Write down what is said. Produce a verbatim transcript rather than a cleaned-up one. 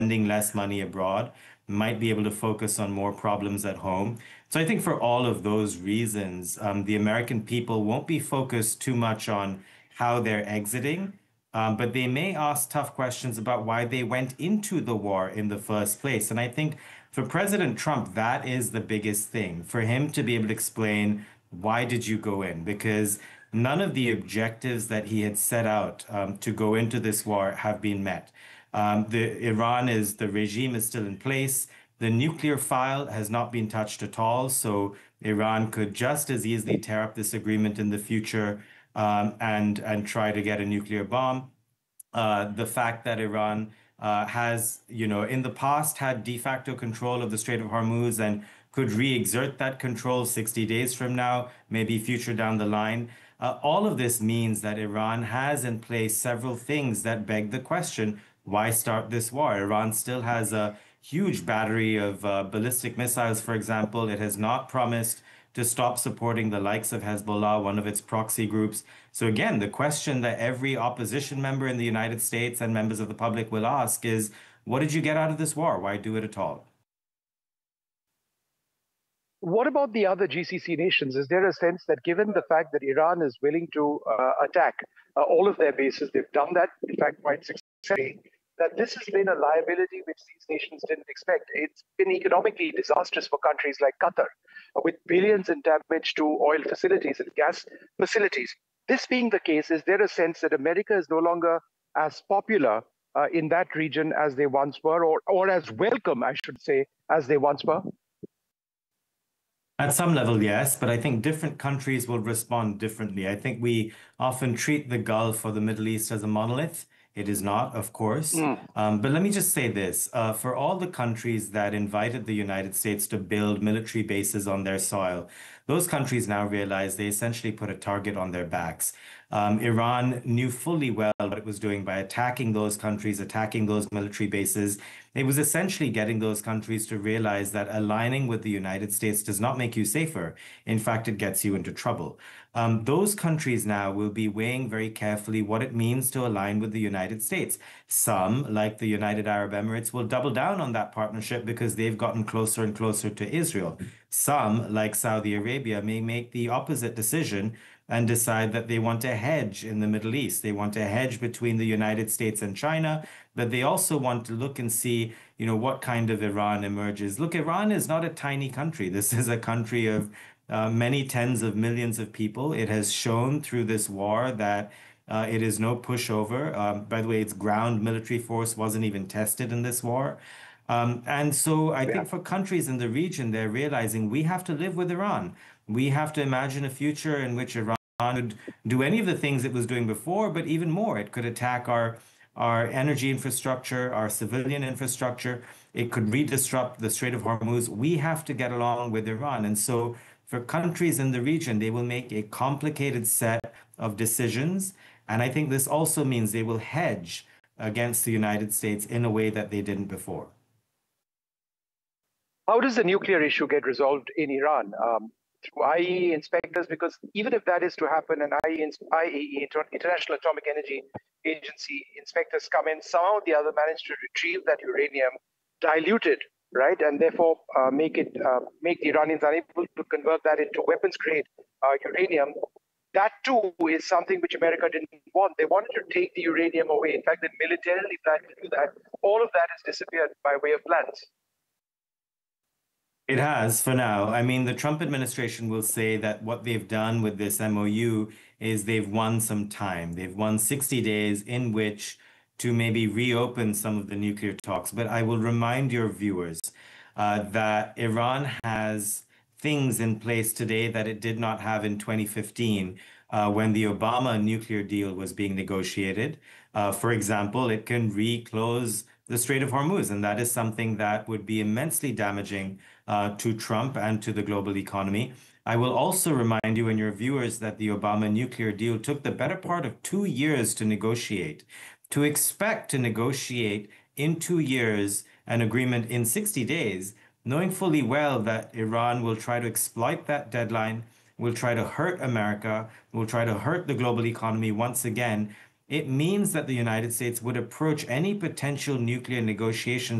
spending less money abroad, might be able to focus on more problems at home. So I think for all of those reasons, um, the American people won't be focused too much on how they're exiting, um, but they may ask tough questions about why they went into the war in the first place. And I think for President Trump, that is the biggest thing, for him to be able to explain why did you go in? Because none of the objectives that he had set out um, to go into this war have been met. Um, the Iran is the regime is still in place. The nuclear file has not been touched at all, so Iran could just as easily tear up this agreement in the future um, and and try to get a nuclear bomb. Uh, the fact that Iran uh, has, you know, in the past had de facto control of the Strait of Hormuz and could re-exert that control sixty days from now, maybe future down the line. Uh, all of this means that Iran has in place several things that beg the question, why start this war? Iran still has a huge battery of uh, ballistic missiles, for example. It has not promised to stop supporting the likes of Hezbollah, one of its proxy groups. So again, the question that every opposition member in the United States and members of the public will ask is, what did you get out of this war? Why do it at all? What about the other G C C nations? Is there a sense that given the fact that Iran is willing to uh, attack uh, all of their bases, they've done that, in fact, quite successfully, that this has been a liability which these nations didn't expect? It's been economically disastrous for countries like Qatar, uh, with billions in damage to oil facilities and gas facilities. This being the case, is there a sense that America is no longer as popular uh, in that region as they once were, or, or as welcome, I should say, as they once were? At some level, yes, but I think different countries will respond differently. I think we often treat the Gulf or the Middle East as a monolith. It is not, of course. Mm. Um, but let me just say this. Uh, for all the countries that invited the United States to build military bases on their soil, those countries now realize they essentially put a target on their backs. Um, Iran knew fully well what it was doing by attacking those countries, attacking those military bases. It was essentially getting those countries to realize that aligning with the United States does not make you safer. In fact, it gets you into trouble. Um, those countries now will be weighing very carefully what it means to align with the United States. Some, like the United Arab Emirates, will double down on that partnership because they've gotten closer and closer to Israel. Some, like Saudi Arabia, may make the opposite decision and decide that they want to hedge in the Middle East. They want to hedge between the United States and China, but they also want to look and see, you know, what kind of Iran emerges. Look, Iran is not a tiny country. This is a country of uh, many tens of millions of people. It has shown through this war that uh, it is no pushover. Um, by the way, its ground military force wasn't even tested in this war. Um, and so I Yeah. think for countries in the region, they're realizing we have to live with Iran. We have to imagine a future in which Iran could do any of the things it was doing before, but even more. It could attack our our energy infrastructure, our civilian infrastructure. It could redisrupt the Strait of Hormuz. We have to get along with Iran. And so for countries in the region, they will make a complicated set of decisions. And I think this also means they will hedge against the United States in a way that they didn't before. How does the nuclear issue get resolved in Iran? Um, through I A E A inspectors? Because even if that is to happen and I A E A, International Atomic Energy Agency inspectors come in, somehow or the other manage to retrieve that uranium, dilute it, right, and therefore uh, make it uh, make the Iranians unable to convert that into weapons grade uh, uranium. That too is something which America didn't want. They wanted to take the uranium away. In fact, they militarily planned to do that. All of that has disappeared by way of plans. It has for now. I mean, the Trump administration will say that what they've done with this M O U is they've won some time. They've won sixty days in which to maybe reopen some of the nuclear talks. But I will remind your viewers uh, that Iran has things in place today that it did not have in twenty fifteen uh, when the Obama nuclear deal was being negotiated. Uh, for example, it can reclose the Strait of Hormuz, and that is something that would be immensely damaging uh, to Trump and to the global economy. I will also remind you and your viewers that the Obama nuclear deal took the better part of two years to negotiate. To expect to negotiate in two years an agreement in sixty days, knowing fully well that Iran will try to exploit that deadline, will try to hurt America, will try to hurt the global economy once again, it means that the United States would approach any potential nuclear negotiations